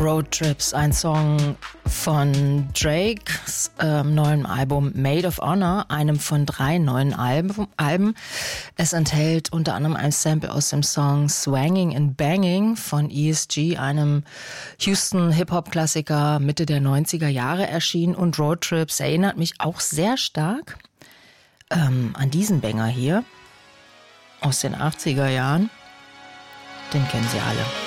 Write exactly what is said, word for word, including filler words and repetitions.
Road Trips, ein Song von Drakes ähm, neuem Album Maid of Honor, einem von drei neuen Alben, Alben. Es enthält unter anderem ein Sample aus dem Song Swanging and Banging von E S G, einem Houston Hip-Hop-Klassiker Mitte der neunziger Jahre erschienen. Und Road Trips erinnert mich auch sehr stark ähm, an diesen Banger hier aus den achtziger Jahren. Den kennen Sie alle.